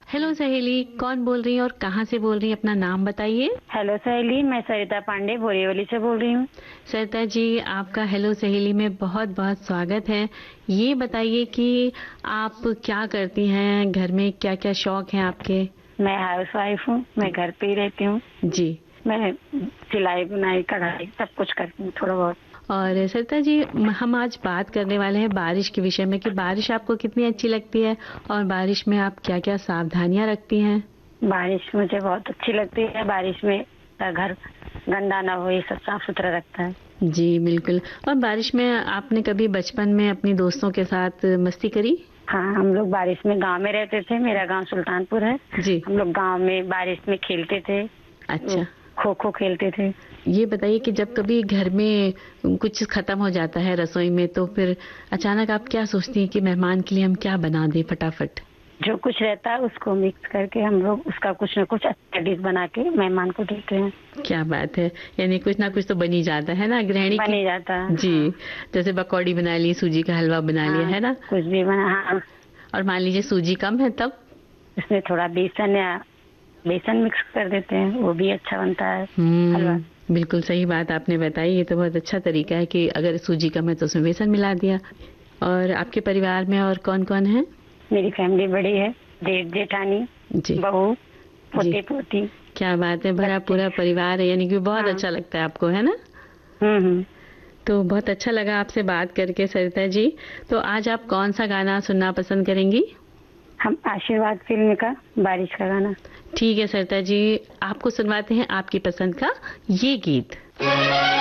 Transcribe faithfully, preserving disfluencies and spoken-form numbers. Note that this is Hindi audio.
हेलो सहेली, कौन बोल रही है और कहाँ से बोल रही है? अपना नाम बताइए। हेलो सहेली, मैं सरिता पांडे बोरीवली से बोल रही हूँ। सरिता जी, आपका हेलो सहेली में बहुत बहुत स्वागत है। ये बताइए कि आप क्या करती हैं, घर में क्या क्या शौक हैं आपके? मैं हाउस वाइफ हूँ, मैं घर पे ही रहती हूँ। जी। मैं सिलाई बुनाई कढ़ाई सब कुछ करती हूँ थोड़ा बहुत। और सरिता जी, हम आज बात करने वाले हैं बारिश के विषय में कि बारिश आपको कितनी अच्छी लगती है और बारिश में आप क्या क्या सावधानियां रखती हैं। बारिश मुझे बहुत अच्छी लगती है। बारिश में घर गंदा ना हो, ये सब साफ सुथरा रखता है। जी बिल्कुल। और बारिश में आपने कभी बचपन में अपनी दोस्तों के साथ मस्ती करी? हाँ, हम लोग बारिश में गांव में रहते थे। मेरा गांव सुल्तानपुर है जी। हम लोग गांव में बारिश में खेलते थे। अच्छा, खो खो खेलते थे। ये बताइए कि जब कभी घर में कुछ खत्म हो जाता है रसोई में, तो फिर अचानक आप क्या सोचती हैं कि मेहमान के लिए हम क्या बना दें फटाफट? जो कुछ रहता है उसको मिक्स करके हम लोग उसका कुछ न कुछ अच्छा डिश बना के मेहमान को देते हैं। क्या बात है, यानी कुछ ना कुछ तो बन ही जाता है ना गृहिणी बन की। ही जाता है। जी। हाँ। जैसे पकौड़ी बना ली, सूजी का हलवा बना लिया, हाँ, है ना? कुछ भी बना। हाँ, और मान लीजिए सूजी कम है तब? उसमें थोड़ा बेसन या बेसन मिक्स कर देते हैं, वो भी अच्छा बनता है हलवा। हम्म, बिल्कुल सही बात आपने बताई। ये तो बहुत अच्छा तरीका है कि अगर सूजी कम है तो उसमें बेसन मिला दिया। और आपके परिवार में और कौन कौन है? मेरी फैमिली बड़ी है, जेठ जेठानी, जी। बहू, जी, पोते पोती। क्या बात है, भरा बच्चे। पूरा परिवार है, यानी कि बहुत हाँ। अच्छा लगता है आपको, है ना? हम्म हम्म। तो बहुत अच्छा लगा आपसे बात करके सरिता जी। तो आज आप कौन सा गाना सुनना पसंद करेंगी? हम आशीर्वाद फिल्म का बारिश का गाना। ठीक है सरिता जी, आपको सुनवाते हैं आपकी पसंद का ये गीत।